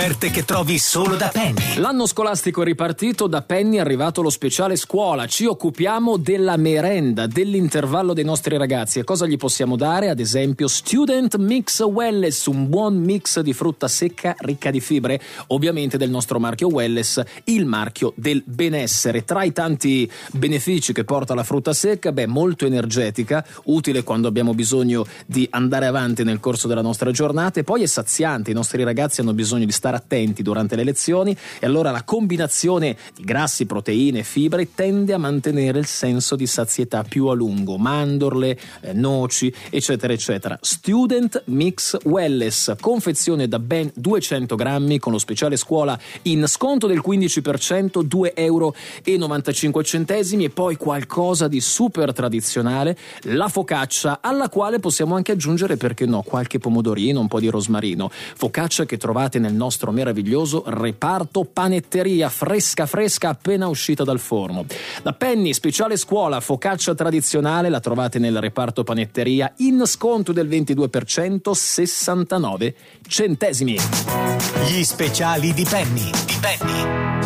Che trovi solo da Penny. L'anno scolastico è ripartito, da Penny è arrivato lo speciale scuola. Ci occupiamo della merenda, dell'intervallo dei nostri ragazzi. E cosa gli possiamo dare? Ad esempio Student Mix Wellness, un buon mix di frutta secca ricca di fibre, ovviamente del nostro marchio Wellness, il marchio del benessere. Tra i tanti benefici che porta la frutta secca, molto energetica, utile quando abbiamo bisogno di andare avanti nel corso della nostra giornata, e poi è saziante. I nostri ragazzi hanno bisogno di stare attenti durante le lezioni, e allora la combinazione di grassi, proteine e fibre tende a mantenere il senso di sazietà più a lungo. Mandorle, noci, eccetera eccetera. Student Mix Wellness, confezione da ben 200 grammi con lo speciale scuola in sconto del 15%, €2,95, e poi qualcosa di super tradizionale, la focaccia, alla quale possiamo anche aggiungere, perché no, qualche pomodorino, un po' di rosmarino. Focaccia che trovate nel nostro meraviglioso reparto panetteria, fresca appena uscita dal forno. Da Penny, speciale scuola, focaccia tradizionale, la trovate nel reparto panetteria in sconto del 22%, 69 centesimi. Gli speciali di Penny.